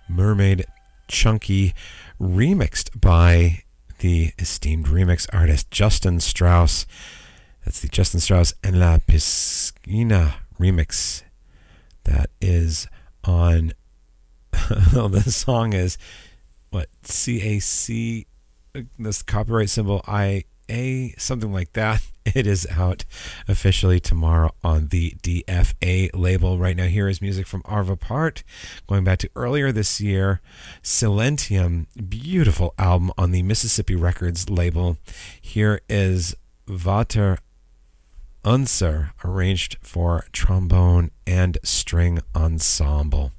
Mermaid Chunky, remixed by the esteemed remix artist Justin Strauss. That's the Justin Strauss En La Piscina remix. That is on. Oh, the song is what? CAC. This copyright symbol IA, something like that. It is out officially tomorrow on the DFA label. Right now, here is music from Arvo Part, going back to earlier this year. Silentium, beautiful album on the Mississippi Records label. Here is Vater Unser, arranged for trombone and string ensemble.